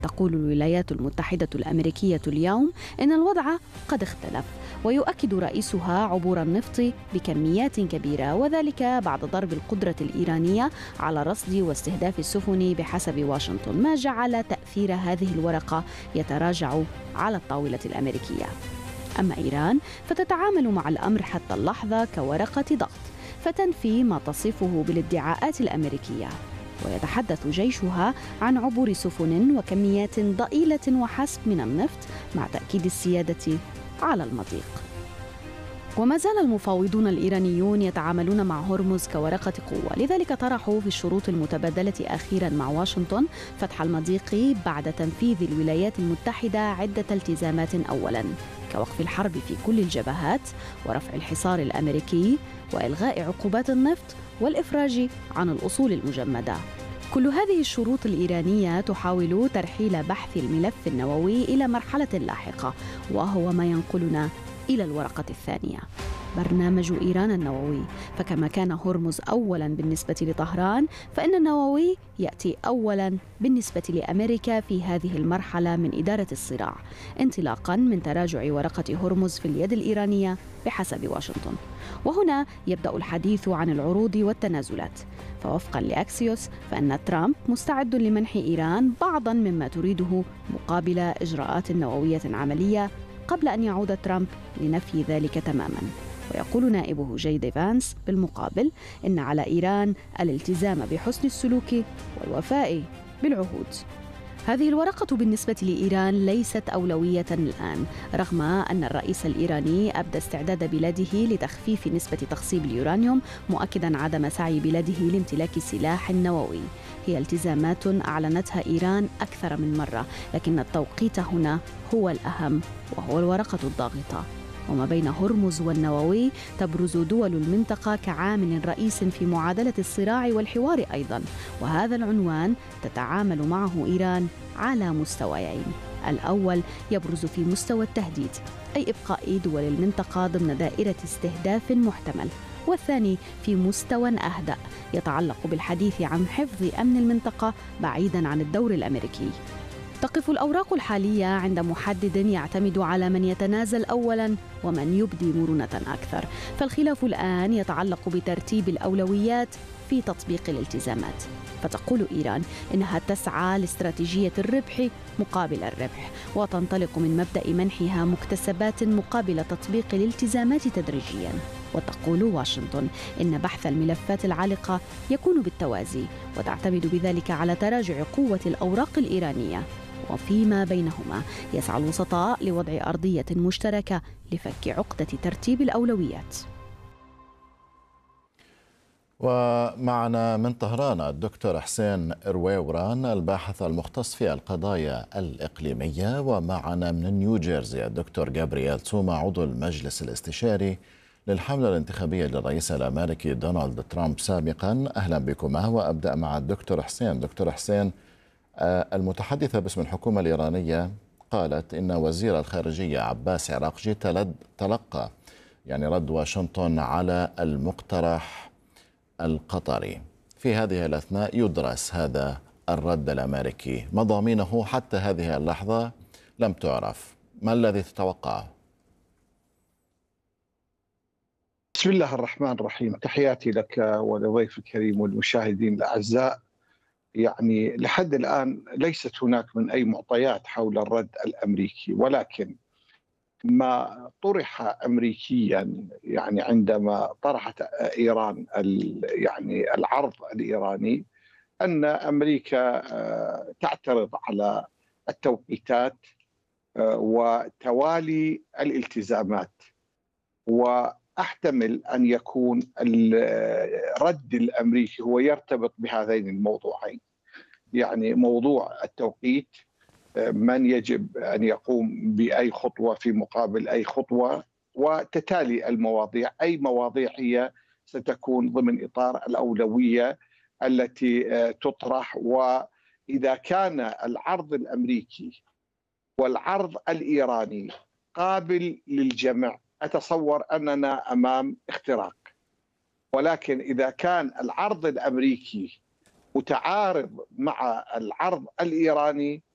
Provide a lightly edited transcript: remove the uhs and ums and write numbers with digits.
تقول الولايات المتحدة الأمريكية اليوم إن الوضع قد اختلف، ويؤكد رئيسها عبور النفط بكميات كبيرة، وذلك بعد ضرب القدرة الإيرانية على رصد واستهداف السفن بحسب واشنطن، ما جعل تأثير هذه الورقة يتراجع على الطاولة الأمريكية. أما إيران فتتعامل مع الأمر حتى اللحظة كورقة ضغط، فتنفي ما تصفه بالادعاءات الأمريكية، ويتحدث جيشها عن عبور سفن وكميات ضئيلة وحسب من النفط، مع تأكيد السيادة على المضيق. وما زال المفاوضون الإيرانيون يتعاملون مع هرمز كورقة قوة، لذلك طرحوا في الشروط المتبادلة أخيرا مع واشنطن فتح المضيق بعد تنفيذ الولايات المتحدة عدة التزامات، أولا كوقف الحرب في كل الجبهات، ورفع الحصار الأمريكي، وإلغاء عقوبات النفط، والإفراج عن الأصول المجمدة. كل هذه الشروط الإيرانية تحاول ترحيل بحث الملف النووي إلى مرحلة لاحقة، وهو ما ينقلنا إلى الورقة الثانية، برنامج إيران النووي. فكما كان هرمز أولاً بالنسبة لطهران، فإن النووي يأتي أولاً بالنسبة لأمريكا في هذه المرحلة من إدارة الصراع، انطلاقاً من تراجع ورقة هرمز في اليد الإيرانية بحسب واشنطن. وهنا يبدأ الحديث عن العروض والتنازلات، فوفقاً لأكسيوس فإن ترامب مستعد لمنح إيران بعضاً مما تريده مقابل إجراءات نووية عملية، قبل أن يعود ترامب لنفي ذلك تماماً. ويقول نائبه جي فانس بالمقابل إن على إيران الالتزام بحسن السلوك والوفاء بالعهود. هذه الورقة بالنسبة لإيران ليست أولوية الآن، رغم أن الرئيس الإيراني أبدى استعداد بلاده لتخفيف نسبة تخصيب اليورانيوم، مؤكداً عدم سعي بلاده لامتلاك سلاح نووي. هي التزامات أعلنتها إيران أكثر من مرة، لكن التوقيت هنا هو الأهم، وهو الورقة الضاغطة. وما بين هرمز والنووي تبرز دول المنطقة كعامل رئيس في معادلة الصراع والحوار أيضاً، وهذا العنوان تتعامل معه إيران على مستويين. الأول يبرز في مستوى التهديد، أي إبقاء دول المنطقة ضمن دائرة استهداف محتمل، والثاني في مستوى أهدأ يتعلق بالحديث عن حفظ أمن المنطقة بعيداً عن الدور الأمريكي. تقف الأوراق الحالية عند محدد يعتمد على من يتنازل أولاً ومن يبدي مرونة أكثر، فالخلاف الآن يتعلق بترتيب الأولويات في تطبيق الالتزامات. فتقول إيران إنها تسعى لاستراتيجية الربح مقابل الربح، وتنطلق من مبدأ منحها مكتسبات مقابل تطبيق الالتزامات تدريجياً. وتقول واشنطن إن بحث الملفات العالقة يكون بالتوازي، وتعتمد بذلك على تراجع قوة الأوراق الإيرانية، وفيما بينهما يسعى الوسطاء لوضع أرضية مشتركة لفك عقدة ترتيب الأولويات. ومعنا من طهران الدكتور حسين رويوران الباحث المختص في القضايا الإقليمية، ومعنا من نيوجيرسي الدكتور جابرييل توما عضو المجلس الاستشاري للحملة الانتخابية للرئيس الأمريكي دونالد ترامب سابقا. أهلا بكما. وأبدأ مع الدكتور حسين. دكتور حسين، المتحدثة باسم الحكومة الإيرانية قالت إن وزير الخارجية عباس عراقجي تلقى رد واشنطن على المقترح القطري. في هذه الأثناء يدرس هذا الرد الأمريكي، مضامينه حتى هذه اللحظة لم تعرف، ما الذي تتوقعه؟ بسم الله الرحمن الرحيم، تحياتي لك ولضيف الكريم والمشاهدين الأعزاء. لحد الآن ليست هناك من أي معطيات حول الرد الأمريكي، ولكن ما طرح أمريكيا عندما طرحت إيران العرض الإيراني أن أمريكا تعترض على التوقيتات وتوالي الالتزامات، وأحتمل أن يكون الرد الأمريكي هو يرتبط بهذين الموضوعين، موضوع التوقيت، من يجب أن يقوم بأي خطوة في مقابل أي خطوة، وتتالي المواضيع، أي مواضيع هي ستكون ضمن إطار الأولوية التي تطرح. وإذا كان العرض الأمريكي والعرض الإيراني قابل للجمع، أتصور أننا أمام اختراق. ولكن إذا كان العرض الأمريكي متعارض مع العرض الإيراني،